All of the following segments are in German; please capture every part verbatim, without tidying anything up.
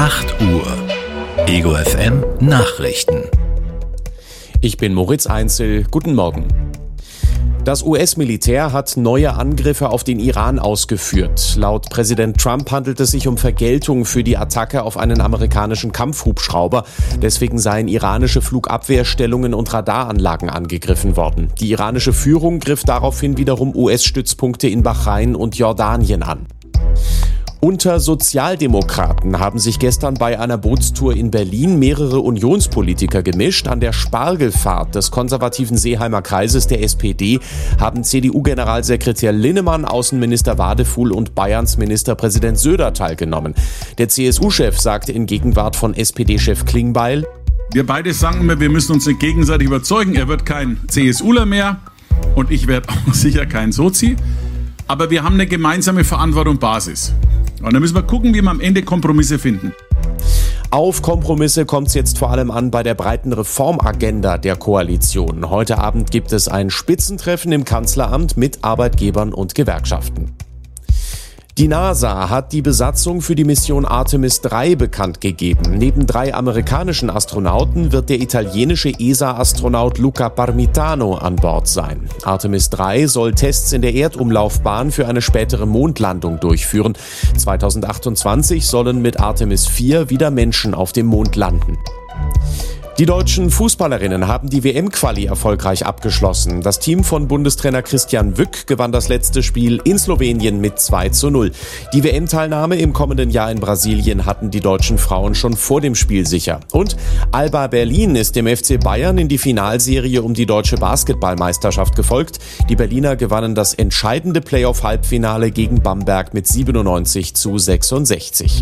acht Uhr. Ego F M Nachrichten. Ich bin Moritz Einzel. Guten Morgen. Das U S-Militär hat neue Angriffe auf den Iran ausgeführt. Laut Präsident Trump handelt es sich um Vergeltung für die Attacke auf einen amerikanischen Kampfhubschrauber. Deswegen seien iranische Flugabwehrstellungen und Radaranlagen angegriffen worden. Die iranische Führung griff daraufhin wiederum U S-Stützpunkte in Bahrain und Jordanien an. Unter Sozialdemokraten haben sich gestern bei einer Bootstour in Berlin mehrere Unionspolitiker gemischt. An der Spargelfahrt des konservativen Seeheimer Kreises der S P D haben C D U-Generalsekretär Linnemann, Außenminister Wadefuhl und Bayerns Ministerpräsident Söder teilgenommen. Der C S U-Chef sagte in Gegenwart von S P D-Chef Klingbeil: Wir beide sagen immer, wir müssen uns gegenseitig überzeugen. Er wird kein CSUler mehr und ich werde auch sicher kein Sozi. Aber wir haben eine gemeinsame Verantwortung Basis. Und dann müssen wir gucken, wie wir am Ende Kompromisse finden. Auf Kompromisse kommt es jetzt vor allem an bei der breiten Reformagenda der Koalition. Heute Abend gibt es ein Spitzentreffen im Kanzleramt mit Arbeitgebern und Gewerkschaften. Die NASA hat die Besatzung für die Mission Artemis drei bekannt gegeben. Neben drei amerikanischen Astronauten wird der italienische E S A-Astronaut Luca Parmitano an Bord sein. Artemis drei soll Tests in der Erdumlaufbahn für eine spätere Mondlandung durchführen. zweitausendachtundzwanzig sollen mit Artemis vier wieder Menschen auf dem Mond landen. Die deutschen Fußballerinnen haben die W M-Quali erfolgreich abgeschlossen. Das Team von Bundestrainer Christian Wück gewann das letzte Spiel in Slowenien mit zwei zu null. Die W M-Teilnahme im kommenden Jahr in Brasilien hatten die deutschen Frauen schon vor dem Spiel sicher. Und Alba Berlin ist dem F C Bayern in die Finalserie um die deutsche Basketballmeisterschaft gefolgt. Die Berliner gewannen das entscheidende Playoff-Halbfinale gegen Bamberg mit siebenundneunzig zu sechsundsechzig.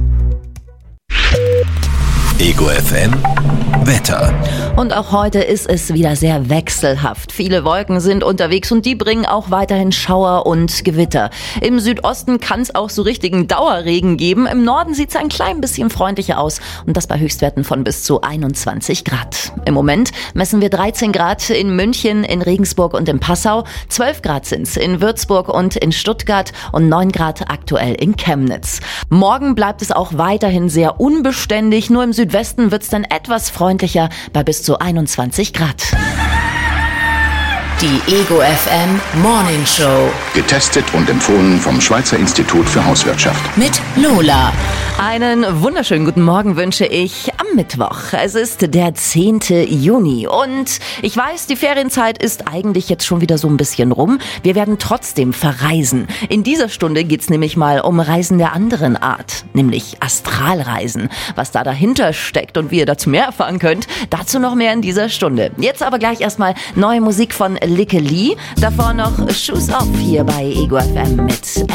Ego F M Wetter. Und auch heute ist es wieder sehr wechselhaft. Viele Wolken sind unterwegs und die bringen auch weiterhin Schauer und Gewitter. Im Südosten kann es auch so richtigen Dauerregen geben. Im Norden sieht es ein klein bisschen freundlicher aus und das bei Höchstwerten von bis zu einundzwanzig Grad. Im Moment messen wir dreizehn Grad in München, in Regensburg und in Passau. zwölf Grad sind es in Würzburg und in Stuttgart und neun Grad aktuell in Chemnitz. Morgen bleibt es auch weiterhin sehr unbeständig. Nur im Südwesten wird es dann etwas freundlicher bei bis zu einundzwanzig Grad. Die Ego F M Morning Show. Getestet und empfohlen vom Schweizer Institut für Hauswirtschaft. Mit Lola. Einen wunderschönen guten Morgen wünsche ich am Mittwoch. Es ist der zehnte Juni und ich weiß, die Ferienzeit ist eigentlich jetzt schon wieder so ein bisschen rum. Wir werden trotzdem verreisen. In dieser Stunde geht's nämlich mal um Reisen der anderen Art, nämlich Astralreisen. Was da dahinter steckt und wie ihr dazu mehr erfahren könnt, dazu noch mehr in dieser Stunde. Jetzt aber gleich erstmal neue Musik von Likke Lee. Davor noch Shoes Off hier bei Ego F M mit